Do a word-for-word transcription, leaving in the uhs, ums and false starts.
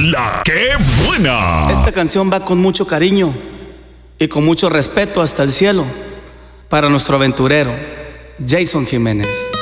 La que buena. Esta canción va con mucho cariño y con mucho respeto hasta el cielo para nuestro aventurero, Jason Jiménez.